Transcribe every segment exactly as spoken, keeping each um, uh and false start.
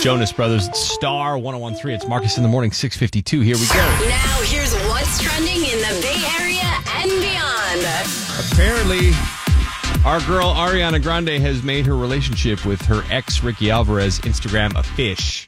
Jonas Brothers, Star one oh one point three. It's Marcus in the Morning, six fifty-two. Here we go. Now here's what's trending in the Bay Area and beyond. Apparently, our girl Ariana Grande has made her relationship with her ex, Ricky Alvarez, Instagram a fish.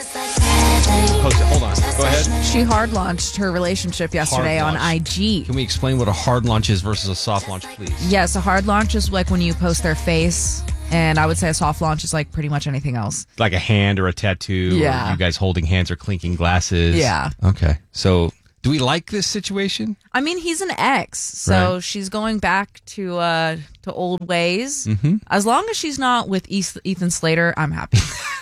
Post it. Hold on. Go ahead. She hard launched her relationship yesterday Hard on launch. I G. Can we explain what a hard launch is versus a soft launch, please? Yes, a hard launch is like when you post their face, and I would say a soft launch is like pretty much anything else. Like a hand or a tattoo. Yeah. Or you guys holding hands or clinking glasses. Yeah. Okay. So, do we like this situation? I mean, he's an ex, so Right. she's going back to uh, to old ways. Mm-hmm. As long as she's not with Ethan Slater, I'm happy.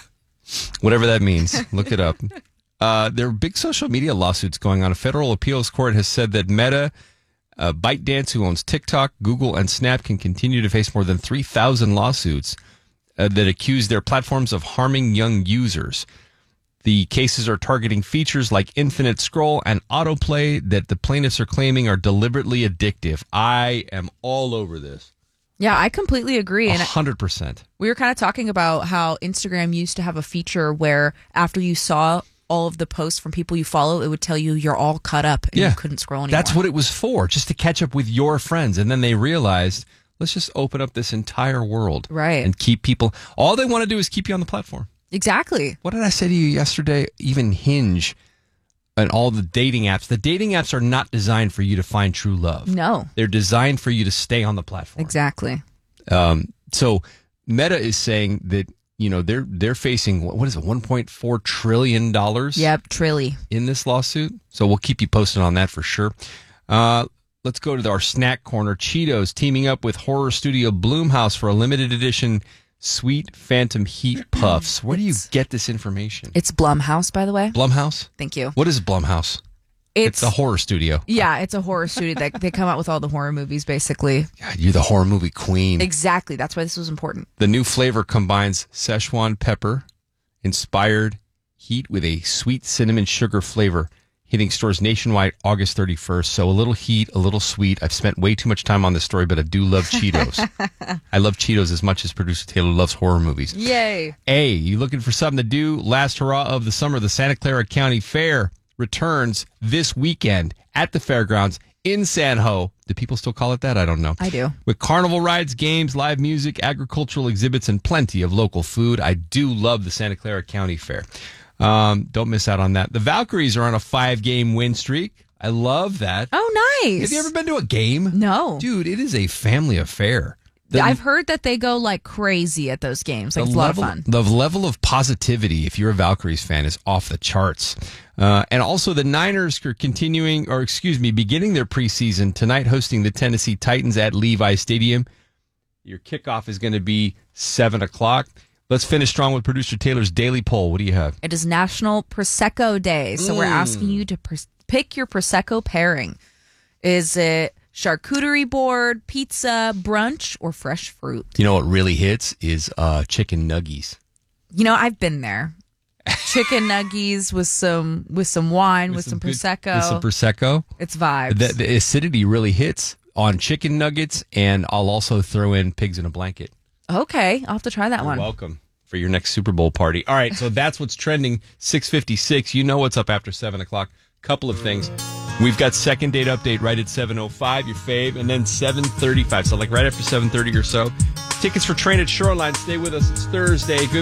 Whatever that means. Look it up. Uh, there are big social media lawsuits going on. A federal appeals court has said that Meta, uh, ByteDance, who owns TikTok, Google, and Snap, can continue to face more than three thousand lawsuits uh, that accuse their platforms of harming young users. The cases are targeting features like infinite scroll and autoplay that the plaintiffs are claiming are deliberately addictive. I am all over this. Yeah, I completely agree. one And hundred percent. we were kind of talking about how Instagram used to have a feature where after you saw all of the posts from people you follow, it would tell you you're all cut up and Yeah. you couldn't scroll anymore. That's what it was for, just to catch up with your friends. And then they realized, let's just open up this entire world. Right. And keep people, all they want to do is keep you on the platform. Exactly. What did I say to you yesterday? Even Hinge and all the dating apps. The dating apps are not designed for you to find true love. No. They're designed for you to stay on the platform. Exactly. Um, so Meta is saying that, you know, they're they're facing, what is it, one point four trillion dollars Yep, Trilly. in this lawsuit. So we'll keep you posted on that for sure. Uh, let's go to our snack corner. Cheetos teaming up with horror studio Blumhouse for a limited edition Sweet Phantom Heat Puffs. Where do you get this information? It's Blumhouse, by the way. Blumhouse? Thank you. What is Blumhouse? It's, a horror studio. Yeah, it's a horror studio. They, they come out with all the horror movies, basically. God, you're the horror movie queen. Exactly. That's why this was important. The new flavor combines Szechuan pepper inspired heat with a sweet cinnamon sugar flavor, hitting stores nationwide August thirty-first. So a little heat, a little sweet. I've spent way too much time on this story, but I do love Cheetos. I love Cheetos as much as producer Taylor loves horror movies. Yay. A, you looking for something to do? Last hurrah of the summer, the Santa Clara County Fair returns this weekend at the fairgrounds in San Ho. Do people still call it that? I don't know. I do. With carnival rides, games, live music, agricultural exhibits, and plenty of local food. I do love the Santa Clara County Fair. Um, don't miss out on that. The Valkyries are on a five-game win streak. I love that. Oh, nice. Have you ever been to a game? No. Dude, it is a family affair. The- I've heard that they go like crazy at those games. Like, the it's a lot of level, fun. The level of positivity, if you're a Valkyries fan, is off the charts. Uh, and also, the Niners are continuing, or excuse me, beginning their preseason tonight, hosting the Tennessee Titans at Levi Stadium. Your kickoff is going to be seven o'clock. Let's finish strong with producer Taylor's daily poll. What do you have? It is National Prosecco Day, so we're asking you to pers- pick your Prosecco pairing. Is it charcuterie board, pizza, brunch, or fresh fruit? You know what really hits is uh, chicken nuggies. You know, I've been there. Chicken nuggies with some with some wine, with, some, good- prosecco. With some prosecco. It's vibes. The, the acidity really hits on chicken nuggets, and I'll also throw in pigs in a blanket. Okay, I'll have to try that You're one. welcome for your next Super Bowl party. All right, so that's what's trending. six fifty-six. You know what's up after seven o'clock. Couple of things. We've got second date update right at seven oh five, your fave, and then seven thirty-five. So like right after seven thirty or so. Tickets for Train at Shoreline. Stay with us. It's Thursday. Good